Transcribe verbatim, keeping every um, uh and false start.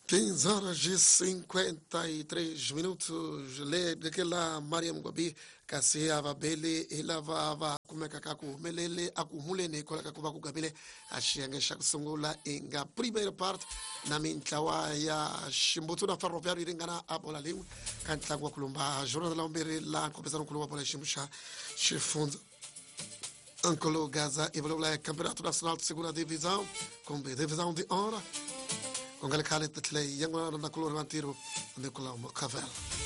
quinze horas e cinquenta e três minutos. Le daquela Mariam Gwabi kasi avabele ilavava kumeka kaku melele akumulene kola kakuba kugabile ashiangesha kusungula inga primeira parte na mintlawa ya shimbutu na ferroviário iringana abola liu kantla kwa kulumba jornada la umbere la kompensano kulumba bola shimusha shifunza Ancolo Gaza evolui o Campeonato Nacional de Segunda Divisão com B Divisão de Honra com aquele cara de tlei yang na color mantiro de color cavel